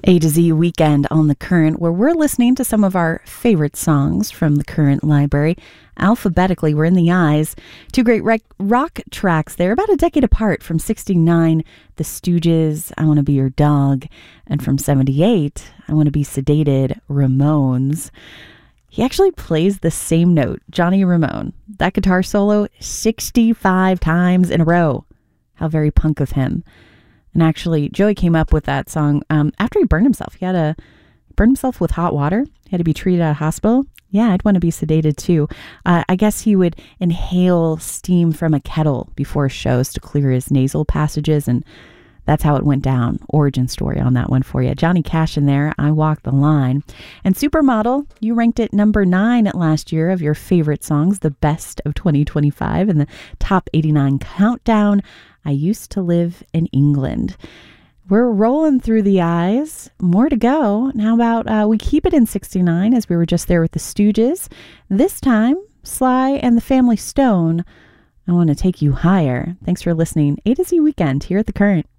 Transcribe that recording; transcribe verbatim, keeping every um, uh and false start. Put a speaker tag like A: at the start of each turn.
A: A to Z Weekend on The Current, where we're listening to some of our favorite songs from the Current library. Alphabetically, we're in the eyes. Two great rec- rock tracks there, about a decade apart. From sixty-nine, The Stooges, I Want to Be Your Dog. And from seventy-eight, I Want to Be Sedated, Ramones. He actually plays the same note, Johnny Ramone. That guitar solo, sixty-five times in a row. How very punk of him. And actually, Joey came up with that song um, after he burned himself. He had to burn himself with hot water. He had to be treated at a hospital. Yeah, I'd want to be sedated too. Uh, I guess he would inhale steam from a kettle before shows to clear his nasal passages, and that's how it went down. Origin story on that one for you. Johnny Cash in there, I Walk the Line. And Supermodel, you ranked it number nine at last year of your favorite songs, the best of twenty twenty-five, in the top eighty-nine countdown. I Used to Live in England. We're rolling through the eyes. More to go. And how about uh, we keep it in sixty-nine, as we were just there with the Stooges. This time, Sly and the Family Stone, I Want to Take You Higher. Thanks for listening. A to Z Weekend here at The Current.